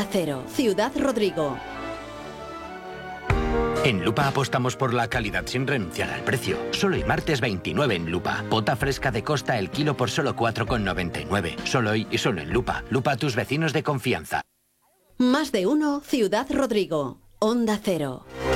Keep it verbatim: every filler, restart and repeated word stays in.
Onda Cero, Ciudad Rodrigo. En Lupa apostamos por la calidad sin renunciar al precio. Solo hoy martes veintinueve en Lupa. Pota fresca de Costa el kilo por solo cuatro con noventa y nueve. Solo hoy y solo en Lupa. Lupa, tus vecinos de confianza. Más de uno, Ciudad Rodrigo. Onda Cero.